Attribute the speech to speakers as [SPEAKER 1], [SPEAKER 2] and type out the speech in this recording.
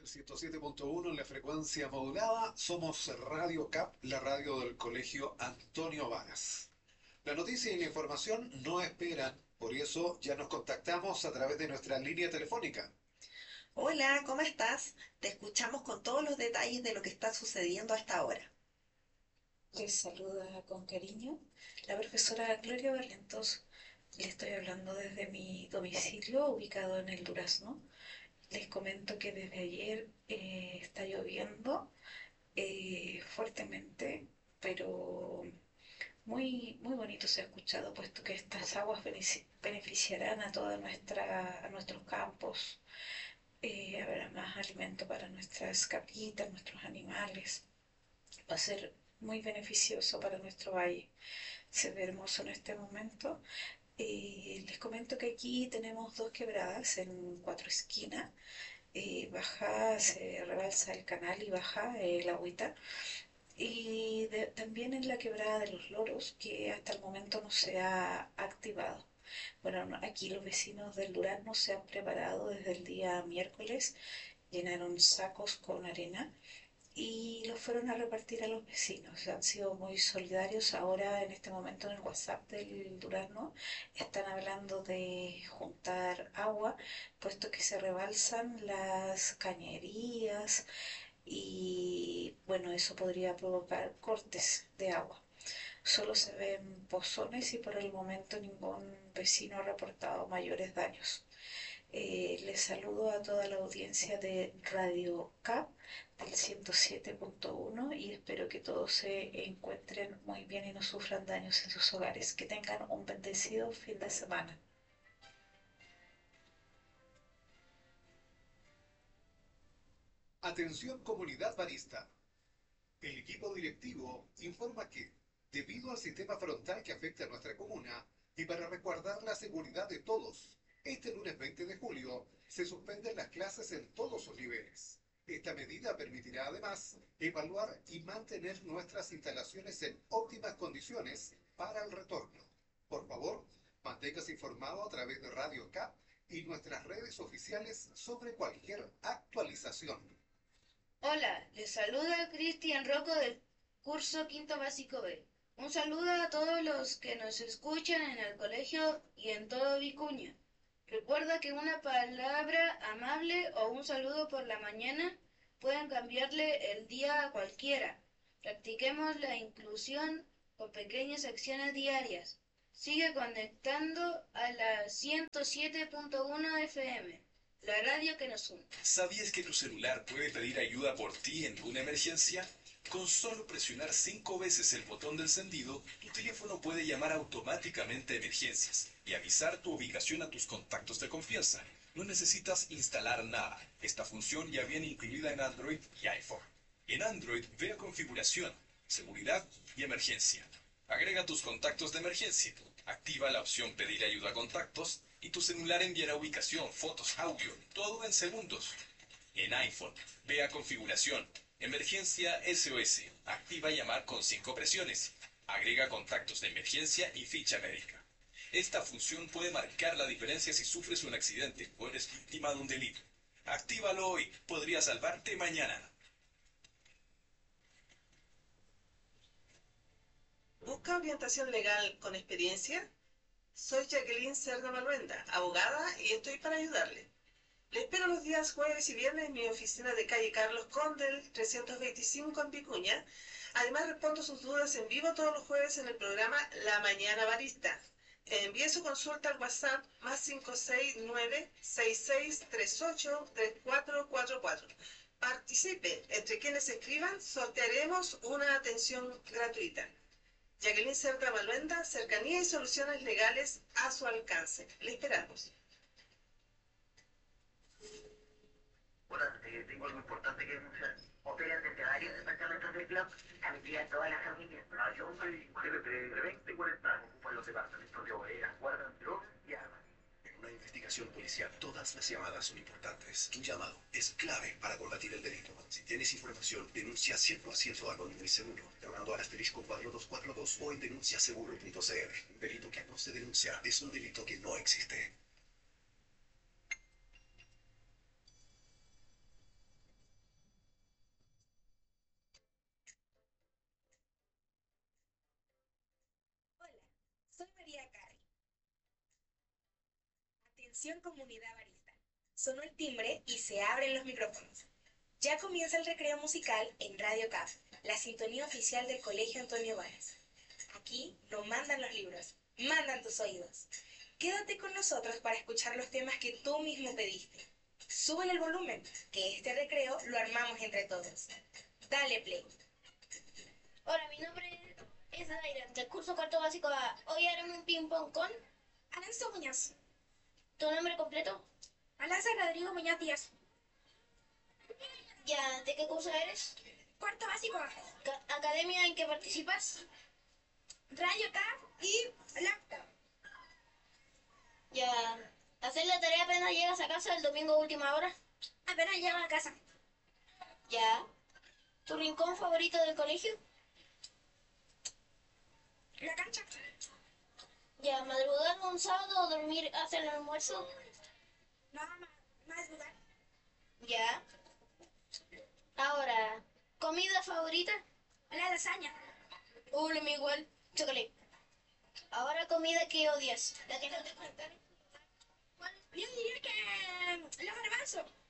[SPEAKER 1] 107.1 en la frecuencia modulada. Somos Radio CAP, la radio del Colegio Antonio Varas. La noticia y la información no esperan, por eso ya nos contactamos a través de nuestra línea telefónica.
[SPEAKER 2] Hola, ¿cómo estás? Te escuchamos con todos los detalles de lo que está sucediendo hasta ahora. Les saluda con cariño la profesora Gloria Barrientos. Le estoy hablando desde mi domicilio ubicado en el Durazno. Les comento que desde ayer está lloviendo fuertemente, pero muy bonito se ha escuchado, puesto que estas aguas beneficiarán a a nuestros campos. Habrá más alimento para nuestras cabritas, nuestros animales. Va a ser muy beneficioso para nuestro valle. Se ve hermoso en este momento. Les comento que aquí tenemos dos quebradas en cuatro esquinas. Baja, se rebalsa el canal y baja el agüita. Y también en la quebrada de los Loros, que hasta el momento no se ha activado. Bueno, aquí los vecinos del Durazno se han preparado desde el día miércoles, llenaron sacos con arena y los fueron a repartir a los vecinos. Han sido muy solidarios. Ahora, en este momento, en el WhatsApp del Durazno, están hablando de juntar agua, puesto que se rebalsan las cañerías y, bueno, eso podría provocar cortes de agua. Solo se ven pozones y por el momento ningún vecino ha reportado mayores daños. Les saludo a toda la audiencia de Radio CAP del 107.1 y espero que todos se encuentren muy bien y no sufran daños en sus hogares. Que tengan un bendecido fin de semana.
[SPEAKER 1] Atención comunidad barista. El equipo directivo informa que, debido al sistema frontal que afecta a nuestra comuna, y para resguardar la seguridad de todos, este lunes 20 de julio se suspenden las clases en todos sus niveles. Esta medida permitirá además evaluar y mantener nuestras instalaciones en óptimas condiciones para el retorno. Por favor, manténgase informado a través de Radio CAP y nuestras redes oficiales sobre cualquier actualización.
[SPEAKER 3] Hola, les saluda Cristian Rocco del curso Quinto Básico B. Un saludo a todos los que nos escuchan en el colegio y en todo Vicuña. Recuerda que una palabra amable o un saludo por la mañana pueden cambiarle el día a cualquiera. Practiquemos la inclusión con pequeñas acciones diarias. Sigue conectando a la 107.1 FM. La radio que nos une.
[SPEAKER 4] ¿Sabías que tu celular puede pedir ayuda por ti en una emergencia? Con solo presionar 5 veces el botón de encendido, tu teléfono puede llamar automáticamente a emergencias y avisar tu ubicación a tus contactos de confianza. No necesitas instalar nada. Esta función ya viene incluida en Android y iPhone. En Android, ve a configuración, seguridad y emergencia. Agrega tus contactos de emergencia. Activa la opción pedir ayuda a contactos y tu celular enviará ubicación, fotos, audio, todo en segundos. En iPhone, ve a configuración, emergencia SOS, activa llamar con 5 presiones, agrega contactos de emergencia y ficha médica. Esta función puede marcar la diferencia si sufres un accidente o eres víctima de un delito. Actívalo hoy, podría salvarte mañana.
[SPEAKER 5] ¿Busca orientación legal con experiencia? Soy Jacqueline Cerda Maluenda, abogada, y estoy para ayudarle. Le espero los días jueves y viernes en mi oficina de calle Carlos Condel, 325 en Vicuña. Además, respondo sus dudas en vivo todos los jueves en el programa La Mañana Barista. Envíe su consulta al WhatsApp +569-6638-3444. Participe. Entre quienes escriban, sortearemos una atención gratuita. Jacqueline Cerda Maluenda, cercanía y soluciones legales a su alcance. Le esperamos.
[SPEAKER 6] Hola, tengo algo importante que denunciar. Operan desde varios departamentos del blog, a toda la familia. Hay hombres y mujeres de 20 y 40 años ocupan los departamentos de obreras, guardan drogas y armas.
[SPEAKER 7] En una investigación policial, todas las llamadas son importantes. Tu llamado es clave para combatir el delito. Si tienes información, denuncia 100% anónimo y seguro, llamando al asterisco 4242 o en denunciaseguro.cl. Un delito que no se denuncia es un delito que no existe.
[SPEAKER 8] Atención comunidad barista. Sonó el timbre y se abren los micrófonos. Ya comienza el recreo musical en Radio CAF, la sintonía oficial del Colegio Antonio Varas. Aquí no mandan los libros, mandan tus oídos. Quédate con nosotros para escuchar los temas que tú mismo pediste. Súbele el volumen, que este recreo lo armamos entre todos. Dale play.
[SPEAKER 3] Hola, mi nombre es Daira, del curso cuarto básico A. Hoy haremos un ping-pong con
[SPEAKER 8] Alonso Muñoz.
[SPEAKER 3] tu nombre completo.
[SPEAKER 8] Alanza Rodrigo Muñoz Díaz.
[SPEAKER 3] Ya, ¿de qué curso eres?
[SPEAKER 8] Cuarto básico A.
[SPEAKER 3] ¿Academia en que participas?
[SPEAKER 8] Radio CAF y Laptop.
[SPEAKER 3] Ya, ¿hacer la tarea apenas llegas a casa el domingo a última hora?
[SPEAKER 8] Apenas llego a casa.
[SPEAKER 3] Ya. ¿Tu rincón favorito del colegio?
[SPEAKER 8] La cancha.
[SPEAKER 3] Ya, ¿madrugar un sábado o dormir hasta el almuerzo?
[SPEAKER 8] No, más lugar.
[SPEAKER 3] Ya. Ahora, ¿comida favorita?
[SPEAKER 8] La lasaña.
[SPEAKER 3] Lo mismo igual. Chocolate. Ahora, ¿comida que odias? La que no te cuentan.
[SPEAKER 8] Yo diría que los garbanzos.